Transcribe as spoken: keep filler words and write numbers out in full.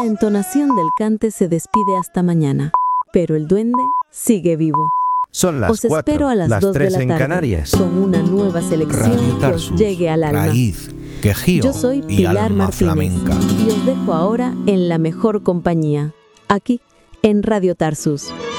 la entonación del cante se despide hasta mañana, pero el duende sigue vivo. Son las Os cuatro, espero a las, las dos tres de la en tarde Canarias. con una nueva selección Radio que os Tarsus, llegue al alma. raíz, quejío Yo soy y Pilar alma Martínez flamenca. y os dejo ahora en la mejor compañía, aquí en Radio Tarsus.